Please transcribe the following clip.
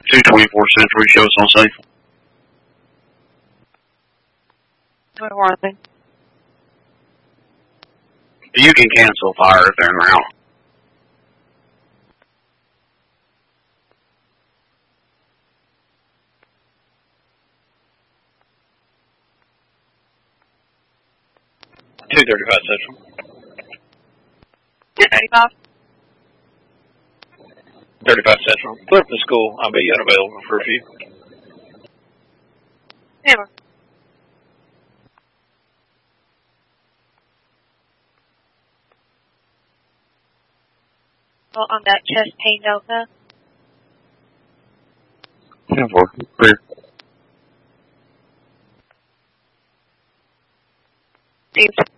224 Central, show us on safe. 21, then. You can cancel fire if they're in route. Central. 235. 35 Central. Clear up the school. I'll be unavailable for a few. Hammer. Well, on that chest pain Delta. 10-4, clear. Steve.